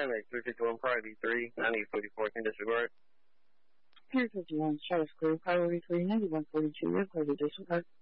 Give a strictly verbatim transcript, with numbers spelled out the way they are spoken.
Paramedic three fifty-one, priority three, ninety forty-four, can disregard. three fifty-one, status clear, priority three, ninety-one forty-two, you're clear to disregard.